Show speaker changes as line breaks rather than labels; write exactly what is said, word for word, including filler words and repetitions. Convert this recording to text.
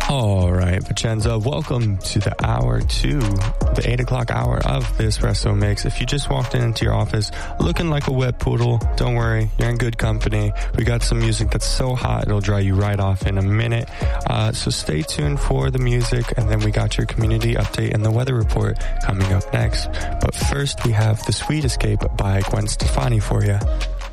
All right, Vincenzo, welcome to the hour two, the eight o'clock hour of the Espresso Mix. If you just walked into your office looking like a wet poodle, don't worry, you're in good company. We got some music that's so hot, it'll dry you right off in a minute. Uh, so stay tuned for the music, and then we got your community update and the weather report coming up next. But first, we have The Sweet Escape by Gwen Stefani for you.